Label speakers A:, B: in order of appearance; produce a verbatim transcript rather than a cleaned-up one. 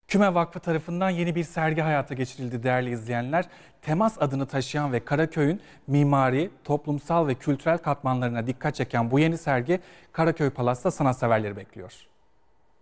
A: Küme Vakfı tarafından yeni bir sergi hayata geçirildi değerli izleyenler. Temas adını taşıyan ve Karaköy'ün mimari, toplumsal ve kültürel katmanlarına dikkat çeken bu yeni sergi Karaköy Palas'ta sanatseverleri bekliyor.